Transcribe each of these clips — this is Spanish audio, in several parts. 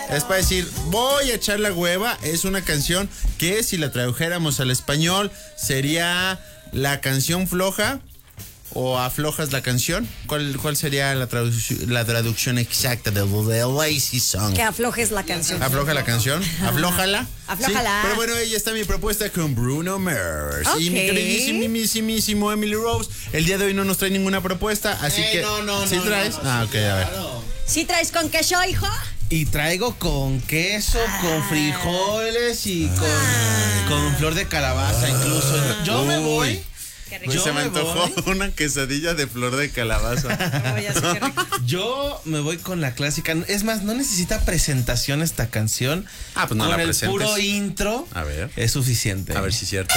Es para decir, voy a echar la hueva. Es una canción que si la tradujéramos al español sería la canción floja o aflojas la canción. ¿Cuál sería la traducción exacta de Lazy Song? Que aflojes la canción. Afloja la canción. Aflójala. Aflójala. Sí, pero bueno, ahí está mi propuesta con Bruno Mars. Okay. Y mi queridísimo Emily Rose. El día de hoy no nos trae ninguna propuesta, así que... ¿Sí traes? Ok, a ver. ¿Sí traes con queso, hijo? Y traigo con queso, con frijoles y con flor de calabaza incluso. Yo me voy. Pues se me antojó una quesadilla de flor de calabaza. Yo me voy con la clásica. Es más, no necesita presentación esta canción. Pues no con la el presentes. puro intro. A ver. Es suficiente. A ver si es cierto.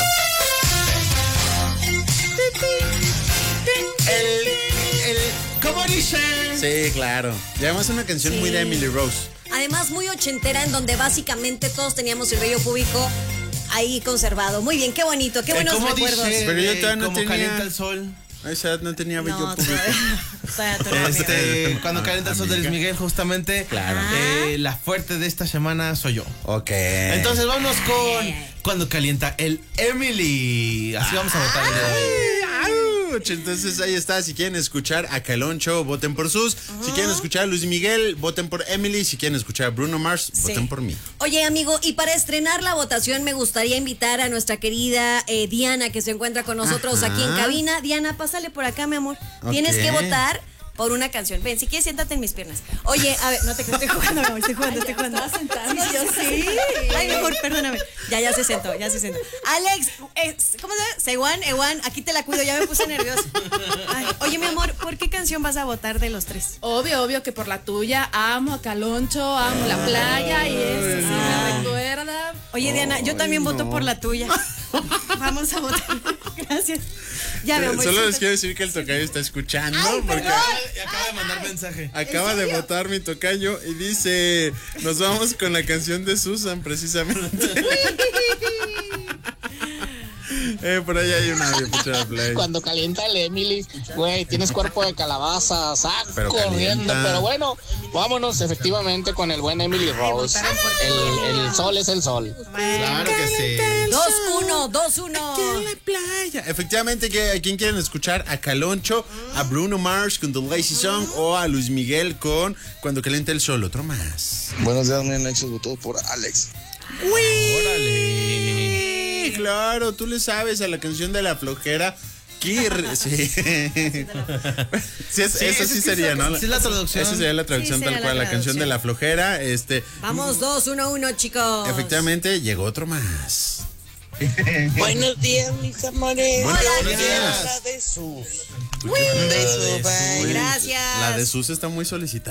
¿Cómo dice? Sí, claro. Y además es una canción muy de Emily Rose. Además muy ochentera, en donde básicamente todos teníamos el vello púbico ahí conservado. Muy bien, qué bonito, qué buenos ¿Cómo recuerdos. dice? Pero yo todavía no como tenía... calienta el sol. A esa edad no tenía vello No, público. Cuando calienta el sol de Luis Miguel, justamente. Claro. La fuerte de esta semana soy yo. Ok. Entonces vámonos con Cuando calienta el Emily. Así vamos a votar el día de hoy. Entonces ahí está. Si quieren escuchar a Caloncho, voten por Sus. Si quieren escuchar a Luis Miguel, voten por Emily. Si quieren escuchar a Bruno Mars, voten por mí. Oye, amigo, y para estrenar la votación me gustaría invitar a nuestra querida Diana, que se encuentra con nosotros aquí en cabina. Diana, pásale por acá, mi amor. Tienes que votar por una canción. Ven, si quieres, siéntate en mis piernas. Oye, a ver, no te estoy jugando, mi amor, estoy jugando. Sí, yo sí. Ay, mejor, perdóname. Ya se sentó. Alex, ¿cómo se llama? Seguan, Ewan, aquí te la cuido, ya me puse nerviosa. Ay, oye, mi amor, ¿por qué canción vas a votar de los tres? Obvio que por la tuya. Amo a Caloncho, amo la playa y eso sí me recuerda. Oye, Diana, yo también voto por la tuya. Vamos a votar. Gracias. Ya veo. Solo les quiero decir que el tocayo está escuchando. Porque Acaba de mandar mensaje. acaba de votar mi tocayo y dice: nos vamos con la canción de Susan, precisamente. Por ahí hay una de play. Cuando calienta el Emily, güey, tienes cuerpo de calabaza, Pero corriendo. calienta. Pero bueno, vámonos efectivamente con el buen Emily Rose. El sol es el sol. Claro que sí. 2-1. Playa. Efectivamente, ¿a quién quieren escuchar? A Caloncho, a Bruno Mars con The Lazy Song o a Luis Miguel con Cuando calienta el sol. Otro más. Buenos días, muy noches, votó por Alex. ¡Uy! Claro, tú le sabes a la canción de la flojera. Sí. Eso sí sería, ¿no? Sí, es la traducción. Esa sería la traducción Sí, tal sería cual, la la canción de la flojera. Vamos 2-1-1, chicos. Efectivamente, llegó otro más. Buenos días, mis amores. Buenos días. La de sus. Uy, Un beso, bye. Gracias. La de Sus está muy solicitada.